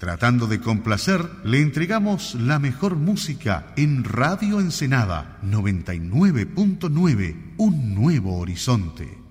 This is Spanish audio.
Tratando de complacer, le entregamos la mejor música en Radio Ensenada 99.9, un nuevo horizonte.